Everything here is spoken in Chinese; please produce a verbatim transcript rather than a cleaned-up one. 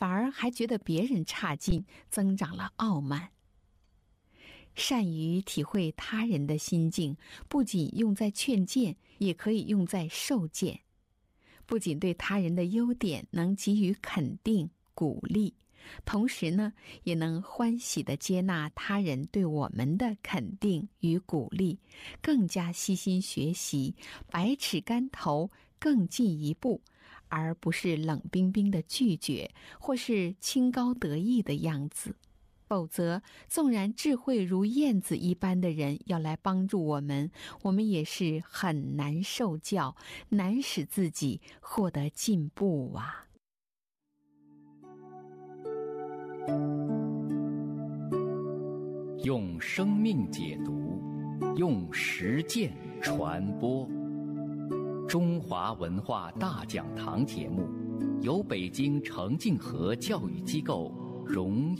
反而还觉得别人差劲，增长了傲慢。善于体会他人的心境，不仅用在劝谏，也可以用在受谏。不仅对他人的优点能给予肯定、鼓励，同时呢，也能欢喜地接纳他人对我们的肯定与鼓励，更加悉心学习，百尺竿头更进一步，而不是冷冰冰的拒绝，或是清高得意的样子。否则，纵然智慧如燕子一般的人要来帮助我们，我们也是很难受教，难使自己获得进步啊。 用生命解读，用实践传播。中华文化大讲堂节目由北京程敬和教育机构荣誉